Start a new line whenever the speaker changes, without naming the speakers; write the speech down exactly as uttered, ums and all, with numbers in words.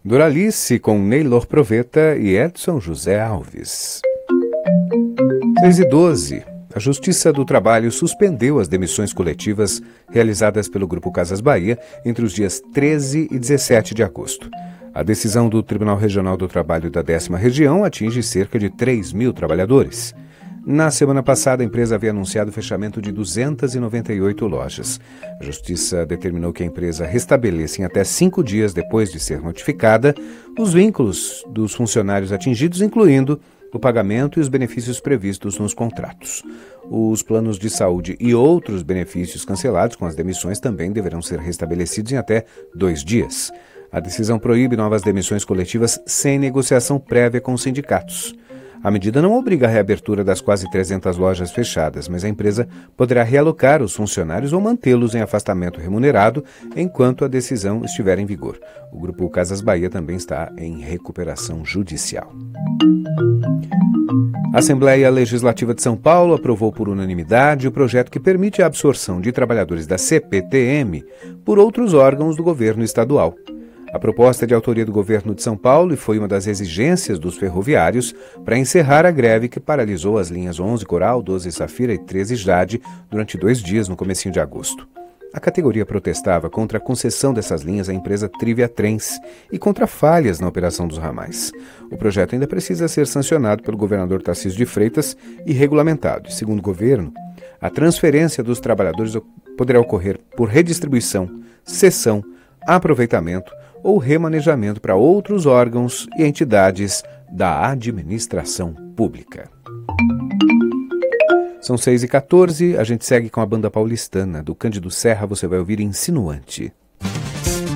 Doralice com Neylor Proveta e Edson José Alves. seis e doze. A Justiça do Trabalho suspendeu as demissões coletivas realizadas pelo Grupo Casas Bahia entre os dias treze e dezessete de agosto. A decisão do Tribunal Regional do Trabalho da décima Região atinge cerca de três mil trabalhadores. Na semana passada, a empresa havia anunciado o fechamento de duzentas e noventa e oito lojas. A Justiça determinou que a empresa restabeleça em até cinco dias depois de ser notificada os vínculos dos funcionários atingidos, incluindo o pagamento e os benefícios previstos nos contratos. Os planos de saúde e outros benefícios cancelados com as demissões também deverão ser restabelecidos em até dois dias. A decisão proíbe novas demissões coletivas sem negociação prévia com os sindicatos. A medida não obriga a reabertura das quase trezentas lojas fechadas, mas a empresa poderá realocar os funcionários ou mantê-los em afastamento remunerado enquanto a decisão estiver em vigor. O Grupo Casas Bahia também está em recuperação judicial. A Assembleia Legislativa de São Paulo aprovou por unanimidade o projeto que permite a absorção de trabalhadores da C P T M por outros órgãos do governo estadual. A proposta é de autoria do governo de São Paulo e foi uma das exigências dos ferroviários para encerrar a greve que paralisou as linhas onze Coral, doze Safira e treze Jade durante dois dias no comecinho de agosto. A categoria protestava contra a concessão dessas linhas à empresa Trivia Trens e contra falhas na operação dos ramais. O projeto ainda precisa ser sancionado pelo governador Tarcísio de Freitas e regulamentado. Segundo o governo, a transferência dos trabalhadores poderá ocorrer por redistribuição, cessão, aproveitamento ou remanejamento para outros órgãos e entidades da administração pública. São seis e quatorze, a gente segue com a banda paulistana. Do Cândido Serra você vai ouvir Insinuante.